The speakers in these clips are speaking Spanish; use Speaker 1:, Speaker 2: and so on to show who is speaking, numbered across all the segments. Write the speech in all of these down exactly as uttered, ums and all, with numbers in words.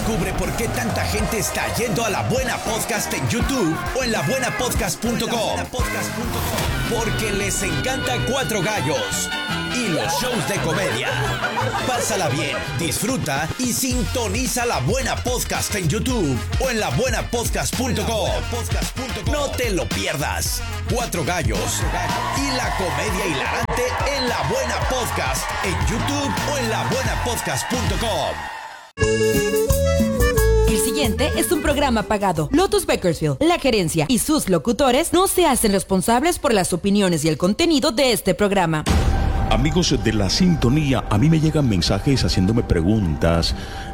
Speaker 1: Descubre por qué tanta gente está yendo a La Buena Podcast en YouTube o en la buena podcast punto com. Porque les encanta Cuatro Gallos y los shows de comedia. Pásala bien, disfruta y sintoniza La Buena Podcast en YouTube o en la buena podcast punto com. No te lo pierdas. Cuatro Gallos y la comedia hilarante en La Buena Podcast en YouTube o en la buena podcast punto com.
Speaker 2: El siguiente es un programa pagado. Lotus Bakersfield, la gerencia y sus locutores no se hacen responsables por las opiniones y el contenido de este programa.
Speaker 3: Amigos de La Sintonía, a mí me llegan mensajes haciéndome preguntas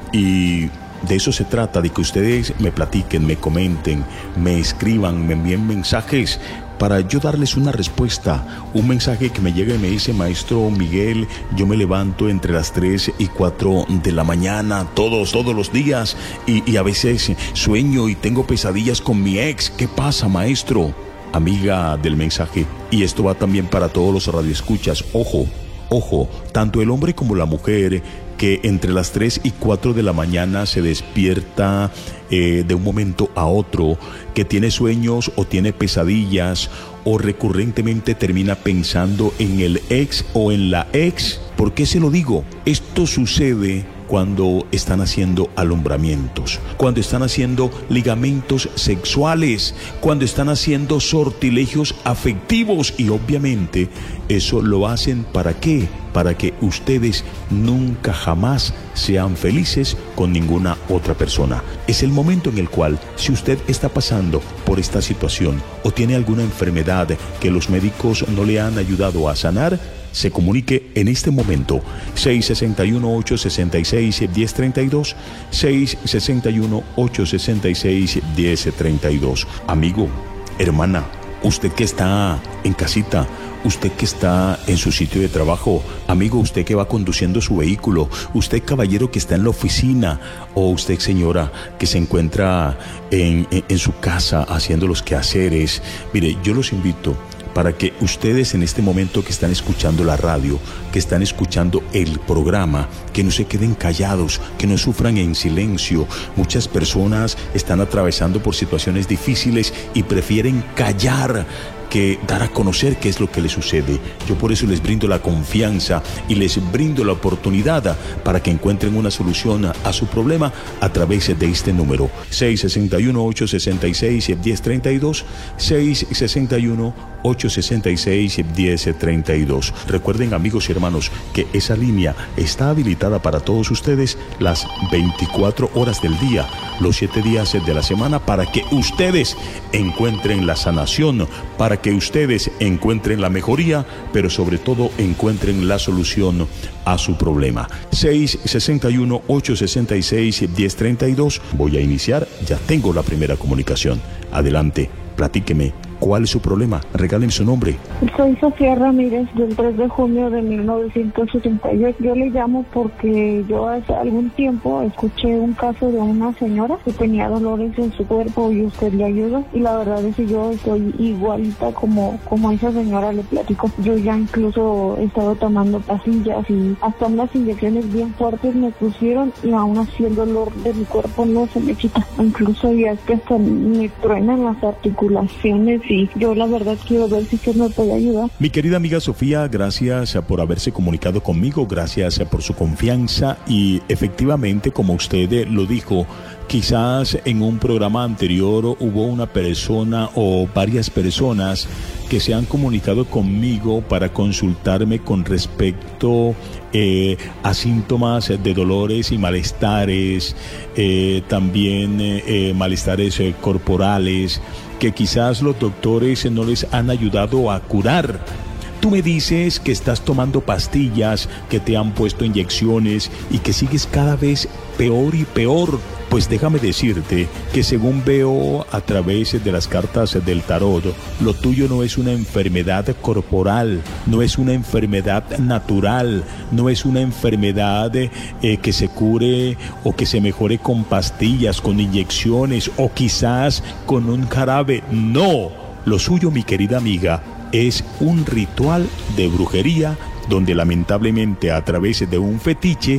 Speaker 3: y de eso se trata, de que ustedes me platiquen, me comenten, me escriban, me envíen mensajes para yo darles una respuesta. Un mensaje que me llega y me dice: maestro Miguel, yo me levanto entre las tres y cuatro de la mañana todos, todos los días y, y a veces sueño y tengo pesadillas con mi ex. ¿Qué pasa, maestro? Amiga del mensaje, y esto va también para todos los radioescuchas, ojo, ojo, tanto el hombre como la mujer que entre las tres y cuatro de la mañana se despierta eh, de un momento a otro, que tiene sueños o tiene pesadillas o recurrentemente termina pensando en el ex o en la ex. ¿Por qué se lo digo? Esto sucede cuando están haciendo alumbramientos, cuando están haciendo ligamentos sexuales, cuando están haciendo sortilegios afectivos, y obviamente eso lo hacen ¿para qué? Para que ustedes nunca jamás sean felices con ninguna otra persona. Es el momento en el cual, si usted está pasando por esta situación o tiene alguna enfermedad que los médicos no le han ayudado a sanar, se comunique en este momento. Seis seis uno, ocho seis seis, uno cero tres dos, seis seis uno, ocho seis seis, uno cero tres dos. Amigo, hermana, usted que está en casita, usted que está en su sitio de trabajo, amigo, usted que va conduciendo su vehículo, usted caballero que está en la oficina, o usted señora que se encuentra en, en, en su casa haciendo los quehaceres, mire, yo los invito para que ustedes en este momento que están escuchando la radio, que están escuchando el programa, que no se queden callados, que no sufran en silencio. Muchas personas están atravesando por situaciones difíciles y prefieren callar que dar a conocer qué es lo que les sucede. Yo por eso les brindo la confianza y les brindo la oportunidad para que encuentren una solución a su problema a través de este número: seis seis uno, ocho seis seis, uno cero tres dos, seis seis uno, ocho seis seis, uno cero tres dos. Recuerden, amigos y hermanos, que esa línea está habilitada para todos ustedes las veinticuatro horas del día, los siete días de la semana, para que ustedes encuentren la sanación, para que ustedes encuentren la mejoría, pero sobre todo encuentren la solución a su problema. seis seis uno, ocho seis seis, uno cero tres dos. Voy a iniciar, ya tengo la primera comunicación. Adelante, platíqueme. ¿Cuál es su problema? Regalen su nombre.
Speaker 4: Soy Sofía Ramírez, del tres de junio de mil novecientos setenta y ocho. Yo le llamo porque yo hace algún tiempo escuché un caso de una señora que tenía dolores en su cuerpo y usted le ayuda. Y la verdad es que yo estoy igualita como, como esa señora, le platico. Yo ya incluso he estado tomando pastillas y hasta unas inyecciones bien fuertes me pusieron y aún así el dolor de mi cuerpo no se me quita. Incluso ya es que hasta me truenan las articulaciones. Sí, yo la verdad quiero ver si usted me puede ayudar.
Speaker 3: Mi querida amiga Sofía, gracias por haberse comunicado conmigo, gracias por su confianza y efectivamente, como usted lo dijo, quizás en un programa anterior hubo una persona o varias personas que se han comunicado conmigo para consultarme con respecto eh, a síntomas de dolores y malestares, eh, también eh, malestares eh, corporales, que quizás los doctores no les han ayudado a curar. Tú me dices que estás tomando pastillas, que te han puesto inyecciones y que sigues cada vez peor y peor. Pues déjame decirte que según veo a través de las cartas del tarot, lo tuyo no es una enfermedad corporal, no es una enfermedad natural, no es una enfermedad eh, que se cure o que se mejore con pastillas, con inyecciones o quizás con un jarabe. No, lo suyo, mi querida amiga, es un ritual de brujería donde lamentablemente a través de un fetiche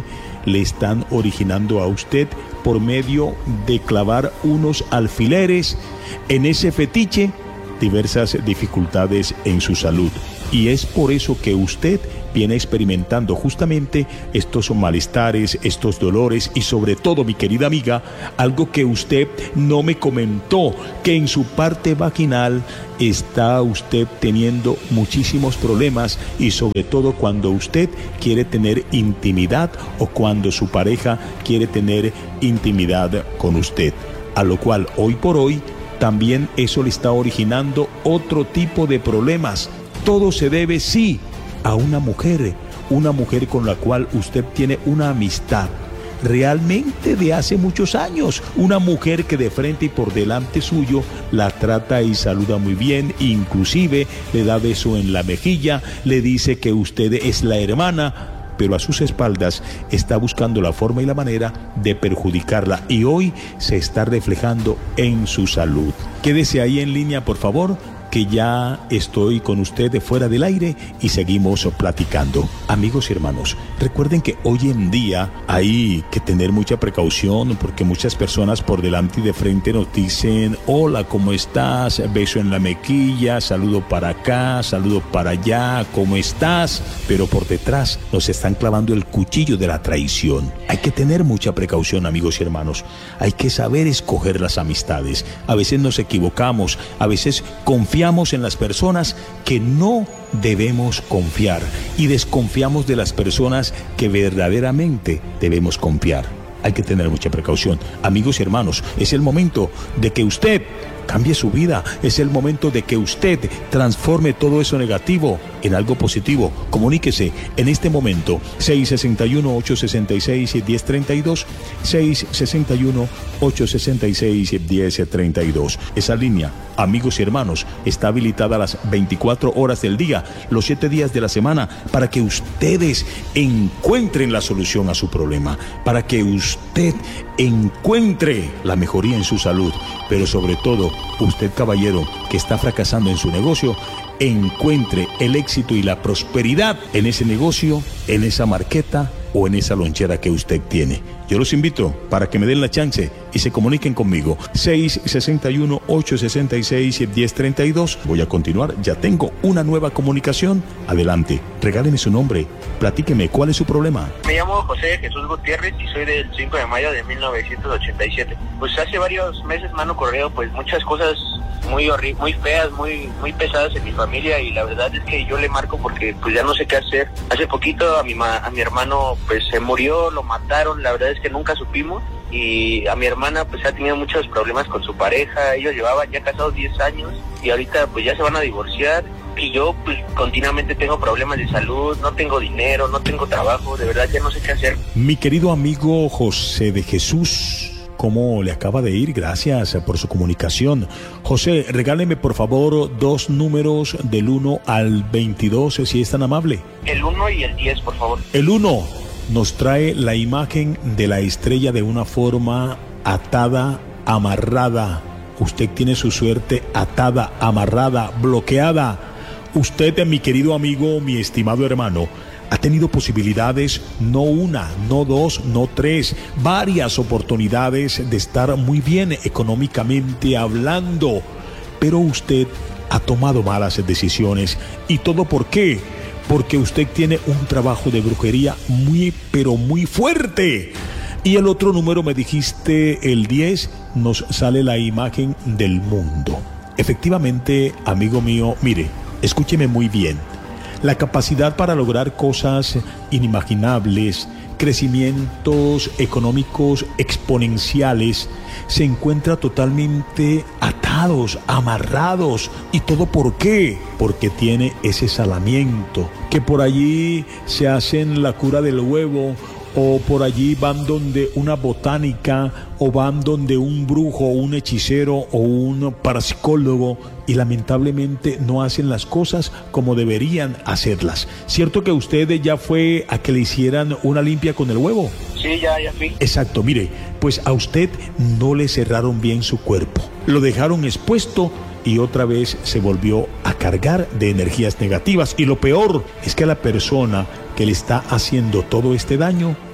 Speaker 3: le están originando a usted por medio de clavar unos alfileres en ese fetiche, diversas dificultades en su salud. Y es por eso que usted viene experimentando justamente estos malestares, estos dolores y sobre todo, mi querida amiga, algo que usted no me comentó, que en su parte vaginal está usted teniendo muchísimos problemas y sobre todo cuando usted quiere tener intimidad o cuando su pareja quiere tener intimidad con usted, a lo cual hoy por hoy también eso le está originando otro tipo de problemas. Todo se debe, sí, a una mujer, una mujer con la cual usted tiene una amistad realmente de hace muchos años, una mujer que de frente y por delante suyo la trata y saluda muy bien, inclusive le da beso en la mejilla, le dice que usted es la hermana, pero a sus espaldas está buscando la forma y la manera de perjudicarla y hoy se está reflejando en su salud. Quédese ahí en línea, por favor, que ya estoy con usted fuera del aire y seguimos platicando. Amigos y hermanos, recuerden que hoy en día hay que tener mucha precaución porque muchas personas por delante y de frente nos dicen: hola, ¿cómo estás? Beso en la mejilla, saludo para acá, saludo para allá, ¿cómo estás? Pero por detrás nos están clavando el cuchillo de la traición. Hay que tener mucha precaución, amigos y hermanos. Hay que saber escoger las amistades. A veces nos equivocamos, a veces confiamos en las personas que no debemos confiar y desconfiamos de las personas que verdaderamente debemos confiar. Hay que tener mucha precaución. Amigos y hermanos, es el momento de que usted cambie su vida. Es el momento de que usted transforme todo eso negativo en algo positivo. Comuníquese en este momento. seis seis uno, ocho seis seis, uno cero tres dos, seis seis uno, ocho seis seis, uno cero tres dos. Esa línea, amigos y hermanos, está habilitada a las veinticuatro horas del día, los siete días de la semana, para que ustedes encuentren la solución a su problema, para que usted encuentre la mejoría en su salud, pero sobre todo, usted, caballero, que está fracasando en su negocio, encuentre el éxito y la prosperidad en ese negocio, en esa marqueta o en esa lonchera que usted tiene. Yo los invito para que me den la chance y se comuniquen conmigo. seis seis uno, ocho seis seis, uno cero tres dos. Voy a continuar, ya tengo una nueva comunicación. Adelante, regáleme su nombre, platíqueme, ¿cuál es su problema?
Speaker 5: Me llamo José Jesús Gutiérrez y soy del cinco de mayo de mil novecientos ochenta y siete. Pues hace varios meses me han ocurrido pues muchas cosas muy horribles, muy feas, muy muy pesadas en mi familia y la verdad es que yo le marco porque pues ya no sé qué hacer. Hace poquito a mi ma a mi hermano pues se murió, lo mataron, la verdad es que nunca supimos, y a mi hermana pues ha tenido muchos problemas con su pareja. Ellos llevaban ya casados diez años y ahorita pues ya se van a divorciar y yo pues continuamente tengo problemas de salud, no tengo dinero, no tengo trabajo, de verdad ya no sé qué hacer.
Speaker 3: Mi querido amigo José de Jesús, ¿cómo le acaba de ir? Gracias por su comunicación. José, regáleme por favor dos números del uno al veintidós, si es tan amable.
Speaker 5: El uno y el diez, por favor.
Speaker 3: El uno nos trae la imagen de la estrella de una forma atada, amarrada. Usted tiene su suerte atada, amarrada, bloqueada. Usted, mi querido amigo, mi estimado hermano, ha tenido posibilidades, no una, no dos, no tres, varias oportunidades de estar muy bien económicamente hablando, pero usted ha tomado malas decisiones. ¿Y todo por qué? Porque usted tiene un trabajo de brujería muy, pero muy fuerte. Y el otro número, me dijiste, el diez, nos sale la imagen del mundo. Efectivamente, amigo mío, mire, escúcheme muy bien. La capacidad para lograr cosas inimaginables, crecimientos económicos exponenciales, se encuentra totalmente atados, amarrados. ¿Y todo por qué? Porque tiene ese salamiento, que por allí se hacen la cura del huevo, o por allí van donde una botánica, o van donde un brujo, o un hechicero, o un parapsicólogo, y lamentablemente no hacen las cosas como deberían hacerlas. ¿Cierto que usted ya fue a que le hicieran una limpia con el huevo?
Speaker 5: Sí, ya, ya fui.
Speaker 3: Exacto, mire, pues a usted no le cerraron bien su cuerpo, lo dejaron expuesto y otra vez se volvió a cargar de energías negativas. Y lo peor es que a la persona que le está haciendo todo este daño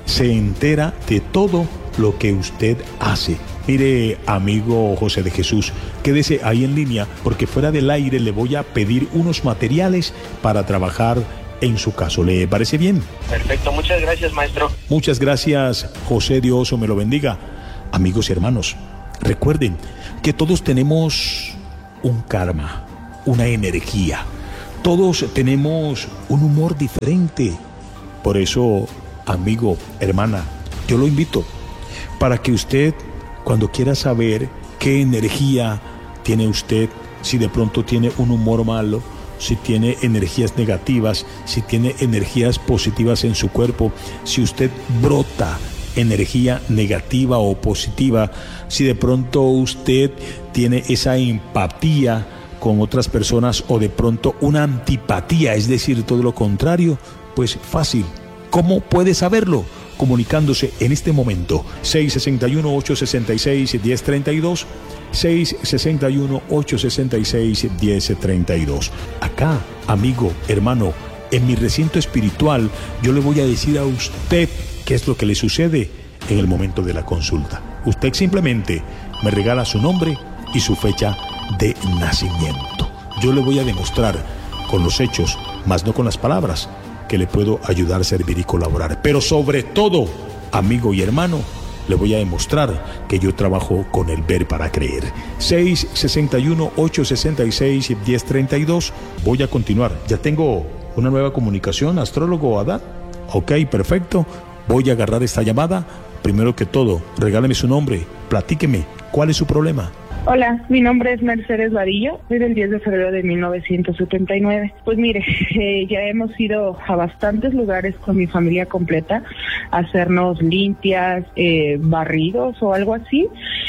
Speaker 3: se entera de todo lo que usted hace. Mire, amigo José de Jesús, quédese ahí en línea porque fuera del aire le voy a pedir unos materiales para trabajar en su caso. ¿Le parece bien?
Speaker 5: Perfecto, muchas gracias, maestro.
Speaker 3: Muchas gracias, José, Dios me lo bendiga. Amigos y hermanos, recuerden que todos tenemos un karma, una energía. Todos tenemos un humor diferente. Por eso, amigo, hermana, yo lo invito para que usted, cuando quiera saber qué energía tiene usted, si de pronto tiene un humor malo, si tiene energías negativas, si tiene energías positivas en su cuerpo, si usted brota energía negativa o positiva, si de pronto usted tiene esa empatía con otras personas o de pronto una antipatía, es decir, todo lo contrario, pues fácil. ¿Cómo puede saberlo? Comunicándose en este momento, seis seis uno, ocho seis seis, uno cero tres dos, seis seis uno, ocho seis seis, uno cero tres dos. Acá, amigo, hermano, en mi recinto espiritual, yo le voy a decir a usted qué es lo que le sucede en el momento de la consulta. Usted simplemente me regala su nombre y su fecha de nacimiento. Yo le voy a demostrar con los hechos, más no con las palabras, que le puedo ayudar, servir y colaborar. Pero sobre todo, amigo y hermano, le voy a demostrar que yo trabajo con el ver para creer. seis seis uno, ocho seis seis, uno cero tres dos. Voy a continuar. Ya tengo una nueva comunicación, astrólogo Adán. Ok, perfecto. Voy a agarrar esta llamada. Primero que todo, regáleme su nombre. Platíqueme, ¿cuál es su problema?
Speaker 6: Hola, mi nombre es Mercedes Vadillo, soy del diez de febrero de mil novecientos setenta y nueve. Pues mire, eh, ya hemos ido a bastantes lugares con mi familia completa a hacernos limpias, eh, barridos o algo así.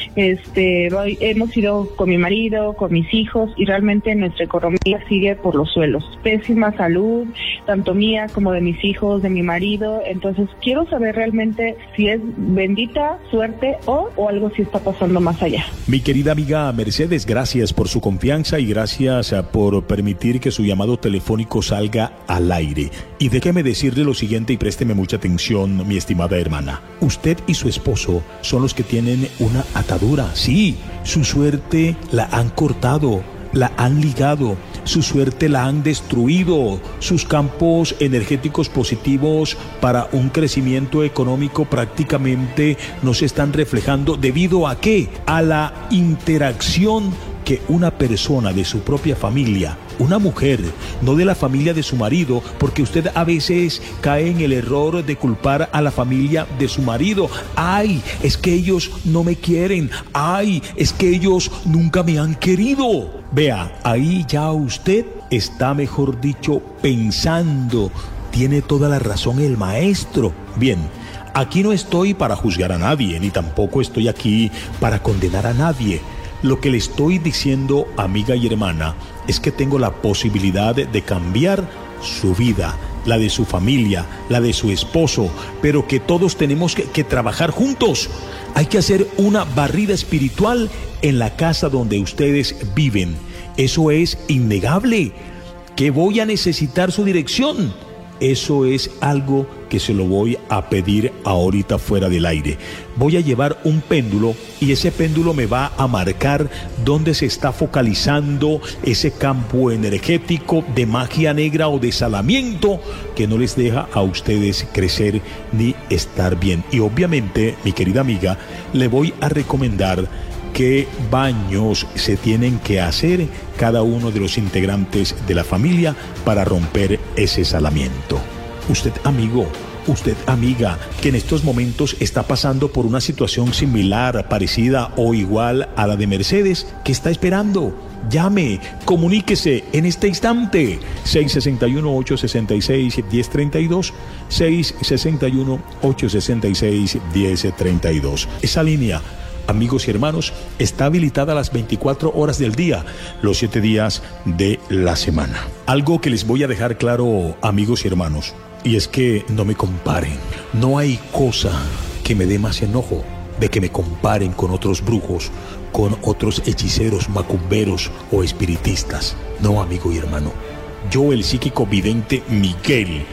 Speaker 6: Este, hemos ido con mi marido, con mis hijos y realmente nuestra economía sigue por los suelos. Pésima salud, tanto mía como de mis hijos, de mi marido. Entonces quiero saber realmente si es bendita suerte o, o algo si está pasando más allá.
Speaker 3: Mi querida amiga Mercedes, gracias por su confianza y gracias por permitir que su llamado telefónico salga al aire. Y déjeme decirle lo siguiente y présteme mucha atención, mi estimada hermana. Usted y su esposo son los que tienen una atadura. Sí, su suerte la han cortado, la han ligado, su suerte la han destruido, sus campos energéticos positivos para un crecimiento económico prácticamente no se están reflejando. ¿Debido a qué? A la interacción que una persona de su propia familia, una mujer, no de la familia de su marido, porque usted a veces cae en el error de culpar a la familia de su marido. Ay, es que ellos no me quieren. Ay, es que ellos nunca me han querido. Vea, ahí ya usted está, mejor dicho, pensando. Tiene toda la razón el maestro. Bien, aquí no estoy para juzgar a nadie, ni tampoco estoy aquí para condenar a nadie. Lo que le estoy diciendo, amiga y hermana, es que tengo la posibilidad de cambiar su vida, la de su familia, la de su esposo, pero que todos tenemos que, que trabajar juntos. Hay que hacer una barrida espiritual en la casa donde ustedes viven. Eso es innegable. Que voy a necesitar su dirección. Eso es algo que se lo voy a pedir ahorita fuera del aire. Voy a llevar un péndulo y ese péndulo me va a marcar dónde se está focalizando ese campo energético de magia negra o de salamiento que no les deja a ustedes crecer ni estar bien. Y obviamente, mi querida amiga, le voy a recomendar qué baños se tienen que hacer cada uno de los integrantes de la familia para romper ese salamiento. Usted, amigo, usted, amiga, que en estos momentos está pasando por una situación similar, parecida o igual a la de Mercedes, ¿qué está esperando? Llame, comuníquese en este instante. seis seis uno, ocho seis seis, uno cero tres dos, seis seis uno, ocho seis seis, uno cero tres dos. Esa línea, amigos y hermanos, está habilitada a las veinticuatro horas del día, los siete días de la semana. Algo que les voy a dejar claro, amigos y hermanos, y es que no me comparen. No hay cosa que me dé más enojo de que me comparen con otros brujos, con otros hechiceros, macumberos o espiritistas. No, amigo y hermano. Yo, el psíquico vidente Miguel,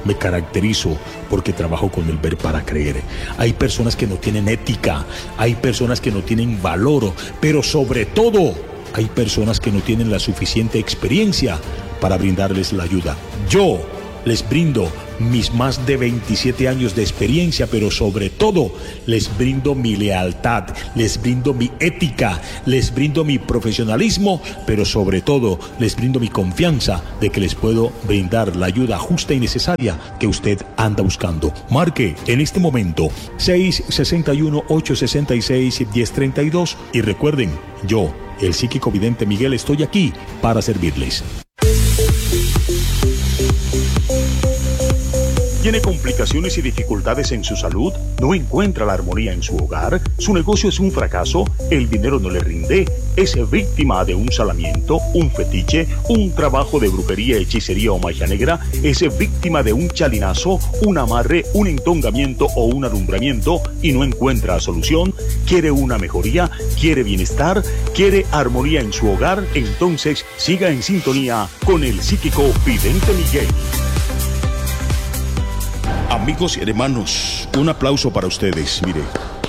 Speaker 3: Me caracterizo porque trabajo con el ver para creer. Hay personas que no tienen ética, hay personas que no tienen valor, pero sobre todo hay personas que no tienen la suficiente experiencia para brindarles la ayuda. Yo les brindo mis más de veintisiete años de experiencia, pero sobre todo les brindo mi lealtad, les brindo mi ética, les brindo mi profesionalismo, pero sobre todo les brindo mi confianza de que les puedo brindar la ayuda justa y necesaria que usted anda buscando. Marque en este momento seis seis uno, ocho seis seis, uno cero tres dos y recuerden, yo, el psíquico vidente Miguel, estoy aquí para servirles. ¿Tiene complicaciones y dificultades en su salud? ¿No encuentra la armonía en su hogar? ¿Su negocio es un fracaso? ¿El dinero no le rinde? ¿Es víctima de un salamiento, un fetiche, un trabajo de brujería, hechicería o magia negra? ¿Es víctima de un chalinazo, un amarre, un entongamiento o un alumbramiento y no encuentra solución? ¿Quiere una mejoría? ¿Quiere bienestar? ¿Quiere armonía en su hogar? Entonces siga en sintonía con el psíquico vidente Miguel. Amigos y hermanos, un aplauso para ustedes. Mire,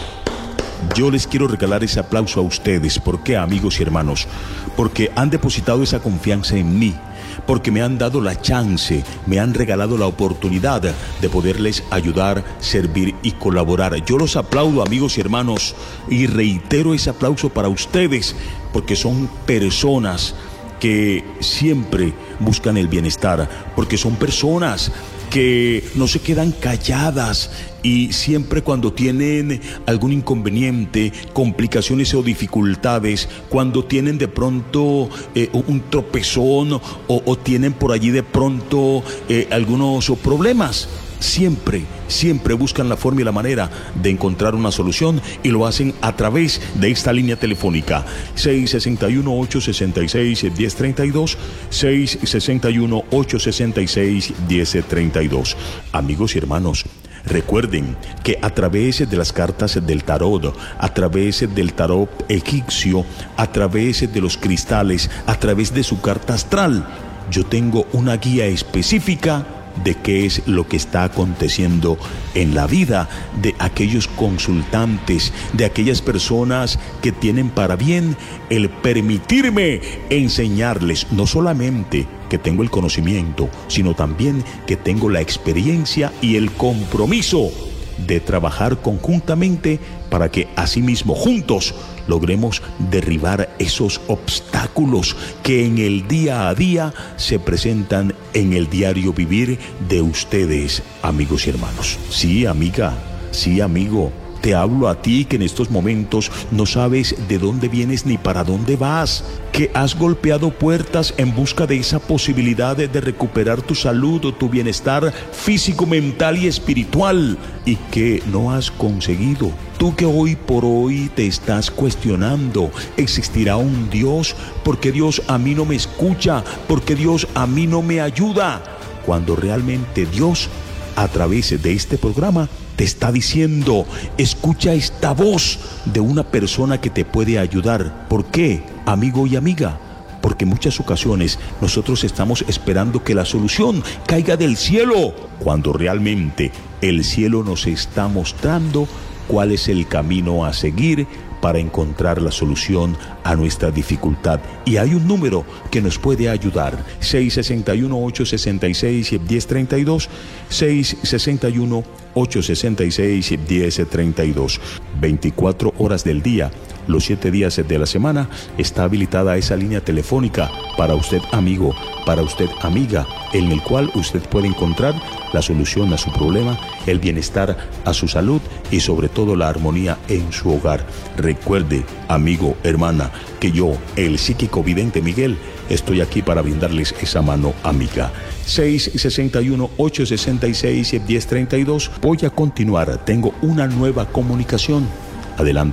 Speaker 3: yo les quiero regalar ese aplauso a ustedes. ¿Por qué, amigos y hermanos? Porque han depositado esa confianza en mí, porque me han dado la chance, me han regalado la oportunidad de poderles ayudar, servir y colaborar. Yo los aplaudo, amigos y hermanos, y reitero ese aplauso para ustedes, porque son personas que siempre buscan el bienestar, porque son personas que no se quedan calladas y siempre cuando tienen algún inconveniente, complicaciones o dificultades, cuando tienen de pronto eh, un tropezón o, o tienen por allí de pronto eh, algunos problemas, siempre, siempre buscan la forma y la manera de encontrar una solución y lo hacen a través de esta línea telefónica seis seis uno, ocho seis seis, uno cero tres dos, seis seis uno, ocho seis seis, uno cero tres dos. Amigos y hermanos, recuerden que a través de las cartas del tarot, a través del tarot egipcio, a través de los cristales, a través de su carta astral, yo tengo una guía específica de qué es lo que está aconteciendo en la vida de aquellos consultantes, de aquellas personas que tienen para bien el permitirme enseñarles, no solamente que tengo el conocimiento, sino también que tengo la experiencia y el compromiso de trabajar conjuntamente para que asimismo juntos logremos derribar esos obstáculos que en el día a día se presentan en el diario vivir de ustedes, amigos y hermanos. Sí, amiga, sí, amigo, te hablo a ti que en estos momentos no sabes de dónde vienes ni para dónde vas, que has golpeado puertas en busca de esa posibilidad de, de recuperar tu salud o tu bienestar físico, mental y espiritual y que no has conseguido. Tú que hoy por hoy te estás cuestionando, ¿existirá un Dios? ¿Por qué Dios a mí no me escucha? ¿Por qué Dios a mí no me ayuda? Cuando realmente Dios, a través de este programa, te está diciendo, escucha esta voz de una persona que te puede ayudar. ¿Por qué, amigo y amiga? Porque en muchas ocasiones nosotros estamos esperando que la solución caiga del cielo, cuando realmente el cielo nos está mostrando cuál es el camino a seguir para encontrar la solución a nuestra dificultad. Y hay un número que nos puede ayudar, seis seis uno, ocho seis seis, uno cero tres dos, seis seis uno, ocho seis seis, uno cero tres dos. veinticuatro horas del día, los siete días de la semana, está habilitada esa línea telefónica para usted, amigo, para usted, amiga, en el cual usted puede encontrar la solución a su problema, el bienestar a su salud y sobre todo la armonía en su hogar. Recuerde, amigo, hermana, que yo, el psíquico vidente Miguel, estoy aquí para brindarles esa mano amiga. seis seis uno, ocho seis seis, uno cero tres dos. Voy a continuar, tengo una nueva comunicación. Adelante,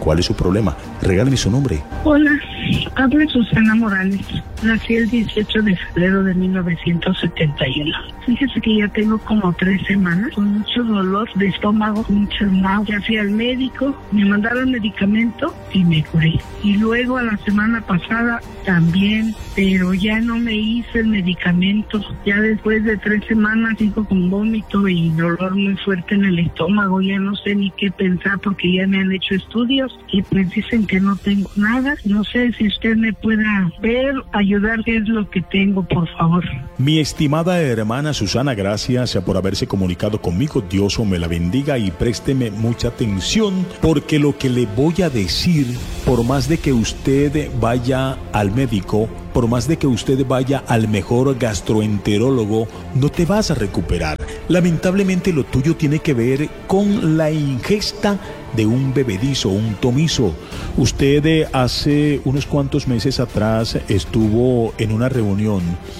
Speaker 3: ¿Cuál es su problema? Regáleme su nombre.
Speaker 6: Hola, habla Susana Morales. Nací el dieciocho de febrero de mil novecientos setenta y uno. Fíjese que ya tengo como tres semanas con mucho dolor de estómago, mucho náusea. Fui al médico, me mandaron medicamento y me curé. Y luego a la semana pasada también, pero ya no me hice el medicamento. Ya después de tres semanas sigo con vómito y dolor muy fuerte en el estómago. Ya no sé ni qué pensar porque ya me han hecho estudios y pues dicen que no tengo nada. No sé si usted me pueda ver, ayudar, qué es lo que tengo, por favor.
Speaker 3: Mi estimada hermana Susana, gracias por haberse comunicado conmigo. Dios me la bendiga y présteme mucha atención, porque lo que le voy a decir, por más de que usted vaya al médico, por más de que usted vaya al mejor gastroenterólogo, no te vas a recuperar. Lamentablemente lo tuyo tiene que ver con la ingesta de un bebedizo, un tomizo. Usted hace unos cuantos meses atrás estuvo en una reunión,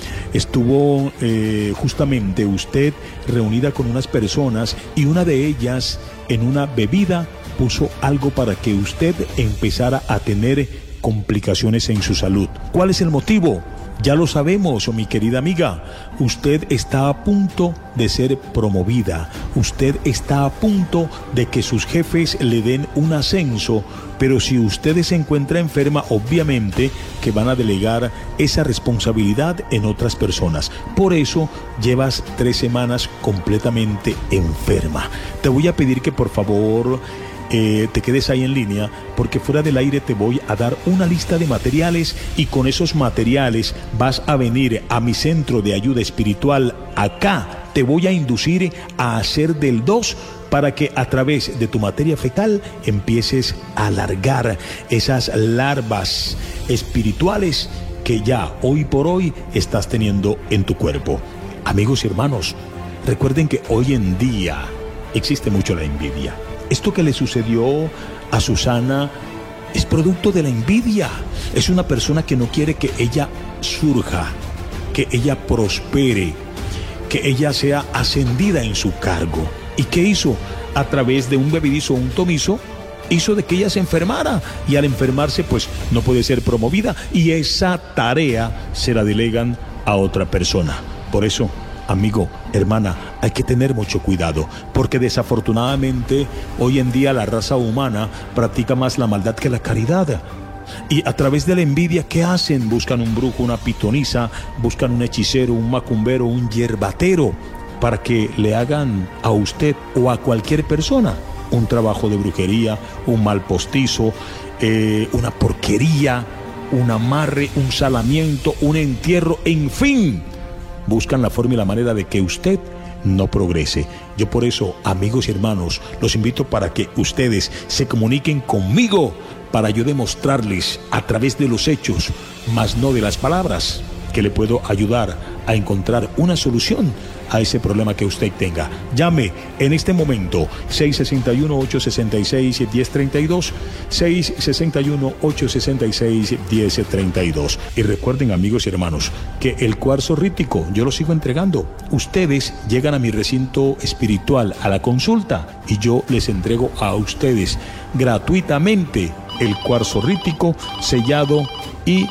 Speaker 3: estuvo eh, justamente usted reunida con unas personas y una de ellas en una bebida puso algo para que usted empezara a tener complicaciones en su salud. ¿Cuál es el motivo? Ya lo sabemos, mi querida amiga. Usted está a punto de ser promovida. Usted está a punto de que sus jefes le den un ascenso. Pero si usted se encuentra enferma, obviamente que van a delegar esa responsabilidad en otras personas. Por eso llevas tres semanas completamente enferma. Te voy a pedir que por favor Eh, te quedes ahí en línea, porque fuera del aire te voy a dar una lista de materiales y con esos materiales vas a venir a mi centro de ayuda espiritual. Acá te voy a inducir a hacer del dos para que a través de tu materia fecal empieces a alargar esas larvas espirituales que ya hoy por hoy estás teniendo en tu cuerpo. Amigos y hermanos, recuerden que hoy en día existe mucho la envidia. Esto que le sucedió a Susana es producto de la envidia. Es una persona que no quiere que ella surja, que ella prospere, que ella sea ascendida en su cargo. ¿Y qué hizo? A través de un bebedizo, un tomizo, hizo de que ella se enfermara. Y al enfermarse, pues no puede ser promovida. Y esa tarea se la delegan a otra persona. Por eso, amigo, hermana, hay que tener mucho cuidado, porque desafortunadamente hoy en día la raza humana practica más la maldad que la caridad. Y a través de la envidia, ¿qué hacen? Buscan un brujo, una pitonisa, buscan un hechicero, un macumbero, un yerbatero, para que le hagan a usted o a cualquier persona un trabajo de brujería, un mal postizo, eh, una porquería, un amarre, un salamiento, un entierro, en fin. Buscan la forma y la manera de que usted no progrese. Yo por eso, amigos y hermanos, los invito para que ustedes se comuniquen conmigo para yo demostrarles a través de los hechos, más no de las palabras, que le puedo ayudar a encontrar una solución a ese problema que usted tenga. Llame en este momento seis seis uno, ocho seis seis, uno cero tres dos, seis seis uno, ocho seis seis, uno cero tres dos. Y recuerden, amigos y hermanos, que el cuarzo rítico yo lo sigo entregando. Ustedes llegan a mi recinto espiritual a la consulta y yo les entrego a ustedes gratuitamente el cuarzo rítico sellado y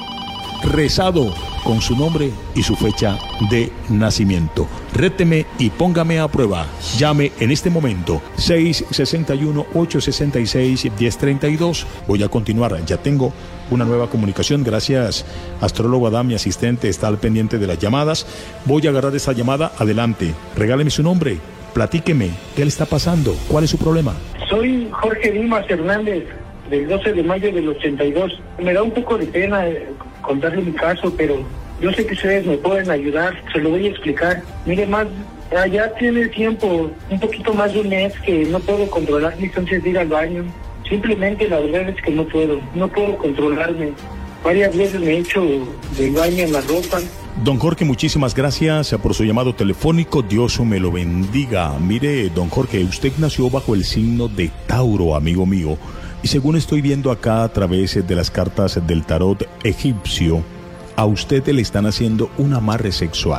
Speaker 3: rezado con su nombre y su fecha de nacimiento. Réteme y póngame a prueba. Llame en este momento seis seis uno, ocho seis seis, uno cero tres dos. Voy a continuar, ya tengo una nueva comunicación. Gracias, astrólogo Adam, mi asistente está al pendiente de las llamadas. Voy a agarrar esa llamada. Adelante, regáleme su nombre, platíqueme, ¿qué le está pasando? ¿Cuál es su problema?
Speaker 7: Soy Jorge Dimas Hernández, del doce de mayo del ochenta y dos. Me da un poco de pena eh, contarle mi caso, pero yo sé que ustedes me pueden ayudar, se lo voy a explicar. Mire, más, ya tiene tiempo, un poquito más de un mes que no puedo controlar mis ansias de ir al baño. Simplemente la verdad es que no puedo, no puedo controlarme. Varias veces me he hecho del baño en la ropa.
Speaker 3: Don Jorge, muchísimas gracias por su llamado telefónico. Dios me lo bendiga. Mire, don Jorge, usted nació bajo el signo de Tauro, amigo mío. Y según estoy viendo acá a través de las cartas del tarot egipcio, a usted le están haciendo un amarre sexual.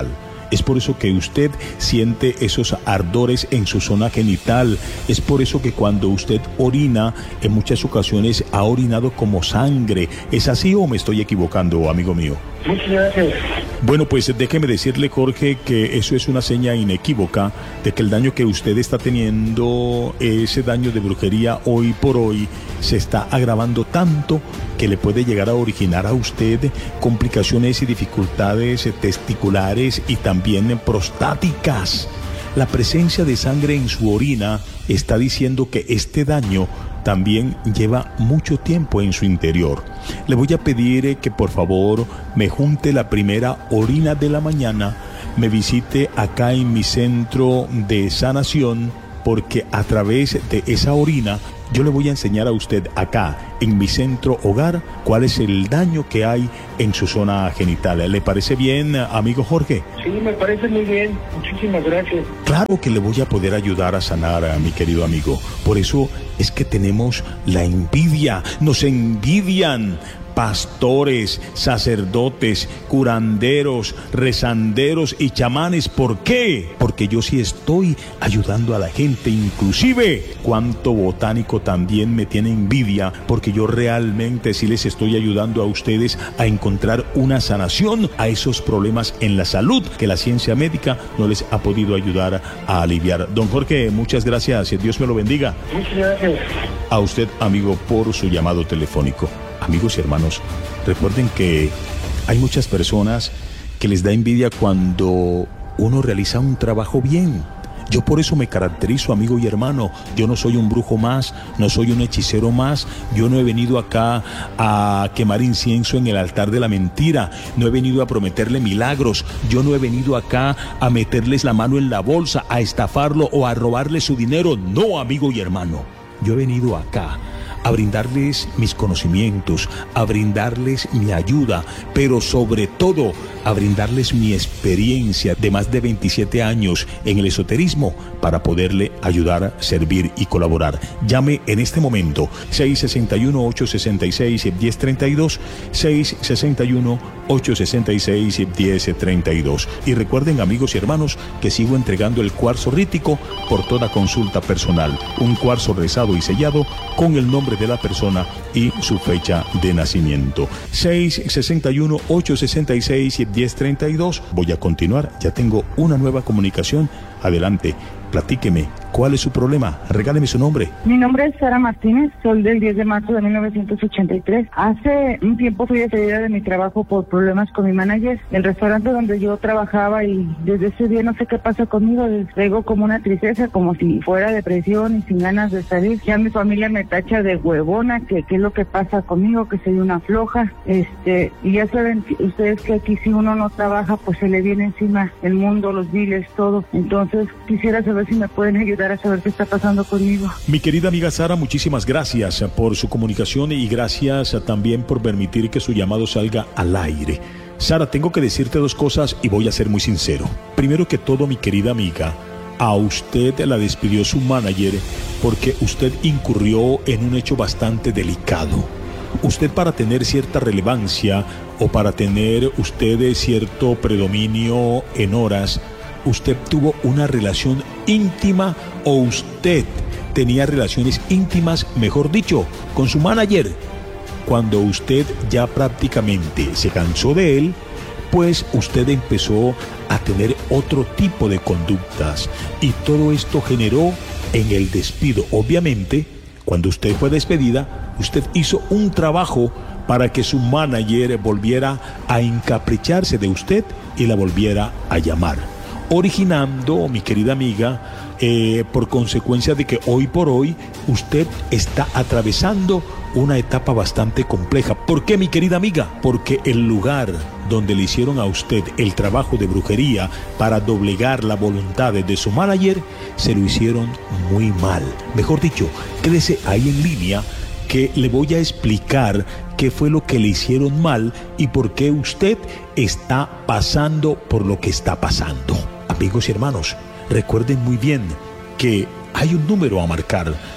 Speaker 3: Es por eso que usted siente esos ardores en su zona genital. Es por eso que cuando usted orina, en muchas ocasiones ha orinado como sangre. ¿Es así o me estoy equivocando, amigo mío?
Speaker 7: Muchas gracias.
Speaker 3: Bueno, pues déjeme decirle, Jorge, que eso es una seña inequívoca de que el daño que usted está teniendo, ese daño de brujería hoy por hoy, se está agravando tanto que le puede llegar a originar a usted complicaciones y dificultades testiculares y también prostáticas. La presencia de sangre en su orina está diciendo que este daño también lleva mucho tiempo en su interior. Le voy a pedir que por favor me junte la primera orina de la mañana, me visite acá en mi centro de sanación, porque a través de esa orina yo le voy a enseñar a usted acá en mi centro hogar cuál es el daño que hay en su zona genital. ¿Le parece bien, amigo Jorge?
Speaker 7: Sí, me parece muy bien. Muchísimas gracias.
Speaker 3: Claro que le voy a poder ayudar a sanar a mi querido amigo. Por eso es que tenemos la envidia. Nos envidian pastores, sacerdotes, curanderos, rezanderos y chamanes. ¿Por qué? Porque yo sí estoy ayudando a la gente. Inclusive, cuánto botánico también me tiene envidia, porque yo realmente sí les estoy ayudando a ustedes a encontrar una sanación a esos problemas en la salud que la ciencia médica no les ha podido ayudar a aliviar. Don Jorge, muchas gracias. Dios me lo bendiga.
Speaker 7: Muchas gracias.
Speaker 3: A usted, amigo, por su llamado telefónico. Amigos y hermanos, recuerden que hay muchas personas que les da envidia cuando uno realiza un trabajo bien. Yo por eso me caracterizo, amigo y hermano. Yo no soy un brujo más, no soy un hechicero más. Yo no he venido acá a quemar incienso en el altar de la mentira. No he venido a prometerle milagros. Yo no he venido acá a meterles la mano en la bolsa, a estafarlo o a robarle su dinero. No, amigo y hermano. Yo he venido acá a brindarles mis conocimientos, a brindarles mi ayuda, pero sobre todo a brindarles mi experiencia de más de veintisiete años en el esoterismo para poderle ayudar, servir y colaborar. Llame en este momento seis seis uno, ocho seis seis, uno cero tres dos, seis seis uno, ocho seis seis, uno cero tres dos. Y recuerden, amigos y hermanos, que sigo entregando el cuarzo rítico por toda consulta personal. Un cuarzo rezado y sellado con el nombre de la persona y su fecha de nacimiento. seis seis uno, ocho seis seis, uno cero tres dos. Voy a continuar, ya tengo una nueva comunicación. Adelante, platíqueme, ¿cuál es su problema? Regáleme su nombre.
Speaker 6: Mi nombre es Sara Martínez, soy del diez de marzo de mil novecientos ochenta y tres. Hace un tiempo fui despedida de mi trabajo por problemas con mi manager, el restaurante donde yo trabajaba, y desde ese día no sé qué pasa conmigo, traigo como una tristeza, como si fuera depresión y sin ganas de salir. Ya mi familia me tacha de huevona, que qué es lo que pasa conmigo, que soy una floja, este, y ya saben ustedes que aquí si uno no trabaja, pues se le viene encima el mundo, los biles, todo. Entonces quisiera saber si me pueden ayudar a saber qué está pasando conmigo.
Speaker 3: Mi querida amiga Sara, muchísimas gracias por su comunicación y gracias también por permitir que su llamado salga al aire. Sara, tengo que decirte dos cosas y voy a ser muy sincero. Primero que todo, mi querida amiga, a usted la despidió su manager porque usted incurrió en un hecho bastante delicado. Usted, para tener cierta relevancia o para tener usted cierto predominio en horas, usted tuvo una relación íntima o usted tenía relaciones íntimas, mejor dicho, con su manager. Cuando usted ya prácticamente se cansó de él, pues usted empezó a tener otro tipo de conductas y todo esto generó en el despido. Obviamente, cuando usted fue despedida, usted hizo un trabajo para que su manager volviera a encapricharse de usted y la volviera a llamar, originando, mi querida amiga, eh, por consecuencia de que hoy por hoy usted está atravesando una etapa bastante compleja. ¿Por qué, mi querida amiga? Porque el lugar donde le hicieron a usted el trabajo de brujería para doblegar la voluntad de su manager, se lo hicieron muy mal. Mejor dicho, quédese ahí en línea, que le voy a explicar qué fue lo que le hicieron mal y por qué usted está pasando por lo que está pasando. Amigos y hermanos, recuerden muy bien que hay un número a marcar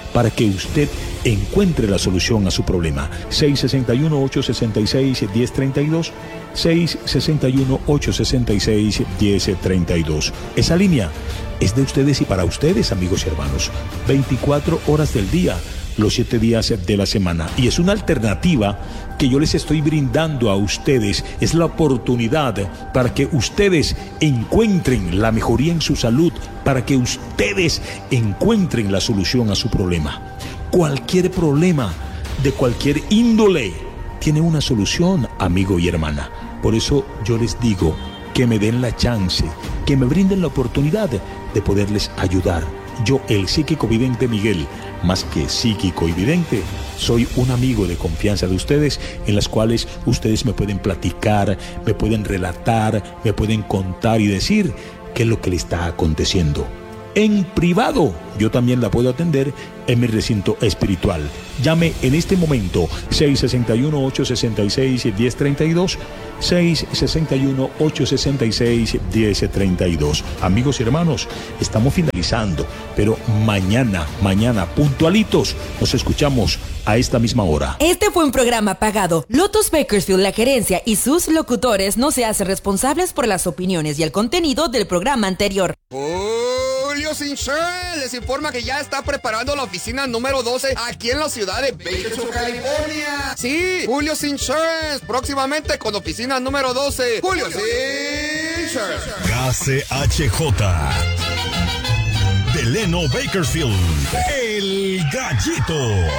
Speaker 3: para que usted encuentre la solución a su problema. seis seis uno, ocho seis seis, uno cero tres dos, seis seis uno, ocho seis seis, uno cero tres dos. Esa línea es de ustedes y para ustedes, amigos y hermanos. veinticuatro horas del día, los siete días de la semana. Y es una alternativa que yo les estoy brindando a ustedes. Es la oportunidad para que ustedes encuentren la mejoría en su salud, para que ustedes encuentren la solución a su problema. Cualquier problema de cualquier índole tiene una solución, amigo y hermana. Por eso yo les digo que me den la chance, que me brinden la oportunidad de poderles ayudar. Yo, el psíquico vidente Miguel, más que psíquico y vidente, soy un amigo de confianza de ustedes, en las cuales ustedes me pueden platicar, me pueden relatar, me pueden contar y decir qué es lo que le está aconteciendo. En privado, yo también la puedo atender en mi recinto espiritual. Llame en este momento seis seis uno, ocho seis seis, uno cero tres dos, seis seis uno, ocho seis seis, uno cero tres dos. Amigos y hermanos, estamos finalizando, pero mañana, mañana, puntualitos, nos escuchamos a esta misma hora.
Speaker 2: Este fue un programa pagado. Lotus Bakersfield, la gerencia y sus locutores no se hacen responsables por las opiniones y el contenido del programa anterior.
Speaker 8: Julio's Insurance les informa que ya está preparando la oficina número doce aquí en la ciudad de Bakersfield, California. Sí, Julio's Insurance, próximamente con oficina número doce. Julio's Insurance.
Speaker 1: K C H J Delano Bakersfield, El Gallito.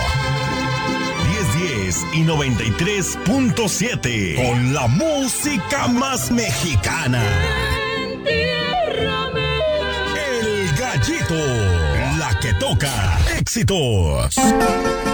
Speaker 1: diez diez y noventa y tres punto siete con la música más mexicana. El Gallito, la que toca éxitos.